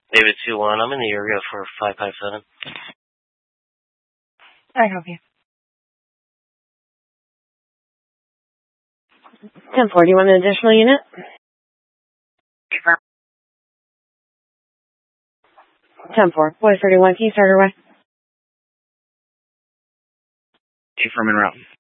David 2-1, I'm in the area for 557. I help you. 10-4, do you want an additional unit? 10-4, boy 31, can you start her way? Affirm en route.